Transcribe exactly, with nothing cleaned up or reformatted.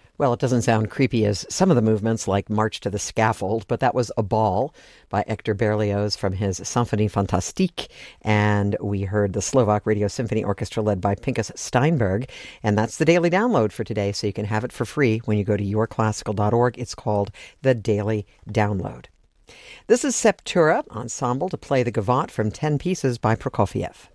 Well, it doesn't sound creepy as some of the movements, like March to the Scaffold, but that was A Ball by Hector Berlioz from his Symphonie Fantastique. And we heard the Slovak Radio Symphony Orchestra led by Pinkas Steinberg. And that's the Daily Download for today, so you can have it for free when you go to your classical dot org. It's called the Daily Download. This is Septura Ensemble to play the Gavotte from ten Pieces by Prokofiev.